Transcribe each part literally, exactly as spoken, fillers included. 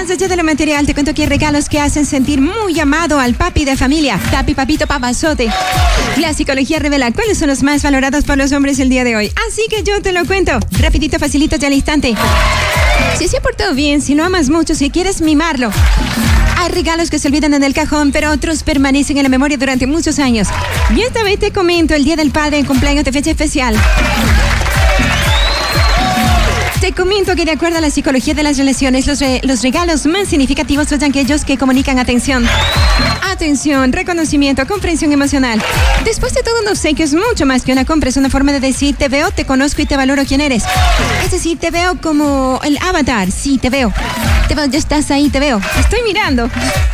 Más allá de lo material, te cuento que hay regalos que hacen sentir muy amado al papi de familia. Papi, papito, papazote. La psicología revela cuáles son los más valorados por los hombres el día de hoy. Así que yo te lo cuento. Rapidito, facilito, ya al instante. Si se ha portado bien, si lo amas mucho, si quieres mimarlo. Hay regalos que se olvidan en el cajón, pero otros permanecen en la memoria durante muchos años. Y esta vez te comento el Día del Padre en cumpleaños de fecha especial. Te comento que de acuerdo a la psicología de las relaciones, los, re- los regalos más significativos son aquellos que comunican atención. Atención, reconocimiento, comprensión emocional. Después de todo, un obsequio es mucho más que una compra, es una forma de decir, te veo, te conozco y te valoro quién eres. Es decir, te veo como el avatar, sí, te veo. Te veo, ya estás ahí, te veo. Estoy mirando.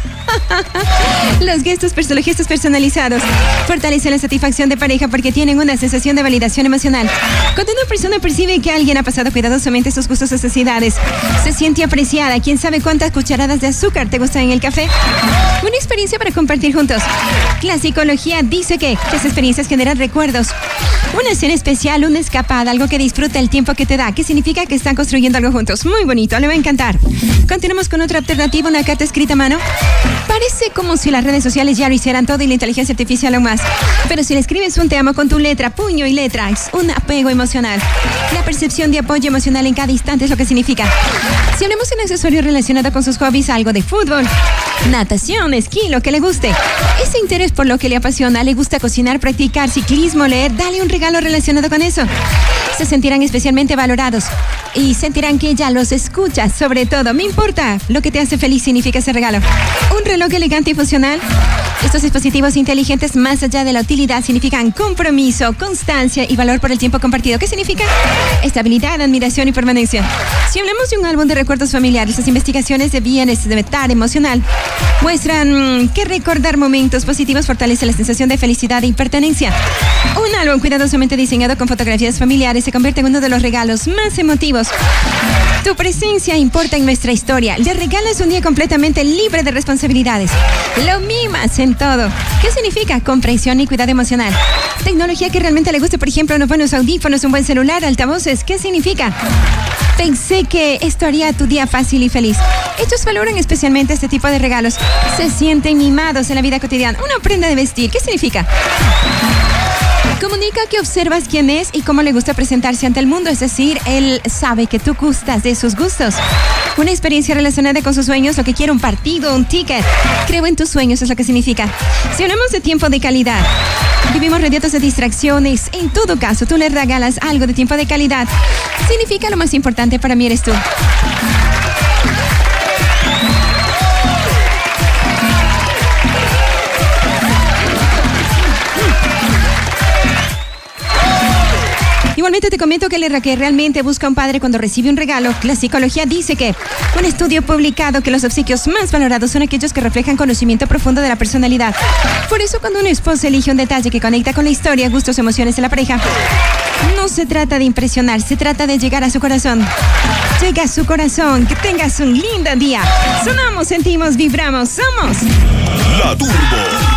Los gestos, los gestos personalizados fortalecen la satisfacción de pareja porque tienen una sensación de validación emocional. Cuando una persona percibe que alguien ha pasado cuidadosamente sus gustos o necesidades, se siente apreciada. ¿Quién sabe cuántas cucharadas de azúcar te gustan en el café? Una experiencia para compartir juntos. La psicología dice que las experiencias generan recuerdos. Una cena especial, una escapada, algo que disfruta el tiempo que te da. ¿Qué significa? Que están construyendo algo juntos. Muy bonito, le va a encantar. Continuamos con otra alternativa, una carta escrita a mano. Parece como si las redes sociales ya lo hicieran todo y la inteligencia artificial aún más. Pero si le escribes un te amo con tu letra, puño y letra, es un apego emocional. La percepción de apoyo emocional en cada instante es lo que significa. Si hablamos de un accesorio relacionado con sus hobbies, algo de fútbol, natación, esquí, lo que le guste. Ese interés por lo que le apasiona, le gusta cocinar, practicar, ciclismo, leer, dale un regalo relacionado con eso. Se sentirán especialmente valorados y sentirán que ella los escucha. Sobre todo, me importa lo que te hace feliz significa ese regalo. Un reloj elegante y funcional. Estos dispositivos inteligentes, más allá de la utilidad, significan compromiso, constancia y valor por el tiempo compartido. ¿Qué significa? Estabilidad, admiración y permanencia. Si hablamos de un álbum de recuerdos familiares, las investigaciones de bienestar emocional muestran que recordar momentos positivos fortalece la sensación de felicidad y pertenencia. Un álbum cuidadosamente diseñado con fotografías familiares se convierte en uno de los regalos más emotivos. Tu presencia importa en nuestra historia. Le regalas un día completamente libre de responsabilidades. Lo mimas en todo. ¿Qué significa? Comprensión y cuidado emocional. Tecnología que realmente le guste, por ejemplo, unos buenos audífonos, un buen celular, altavoces. ¿Qué significa? Pensé que esto haría tu día fácil y feliz. Ellos valoran especialmente este tipo de regalos. Se sienten mimados en la vida cotidiana. Una prenda de vestir. ¿Qué significa? Comunica que observas quién es y cómo le gusta presentarse ante el mundo. Es decir, él sabe que tú gustas de sus gustos. Una experiencia relacionada con sus sueños, lo que quiere, un partido, un ticket. Creo en tus sueños, es lo que significa. Si hablamos de tiempo de calidad, vivimos rodeados de distracciones. En todo caso, tú le regalas algo de tiempo de calidad. Significa lo más importante para mí eres tú. Igualmente te comento que el que realmente busca un padre cuando recibe un regalo, la psicología dice que un estudio publicado que los obsequios más valorados son aquellos que reflejan conocimiento profundo de la personalidad. Por eso cuando una esposa elige un detalle que conecta con la historia, gustos, emociones de la pareja, no se trata de impresionar, se trata de llegar a su corazón. Llega a su corazón, que tengas un lindo día. Sonamos, sentimos, vibramos, somos La Turbo.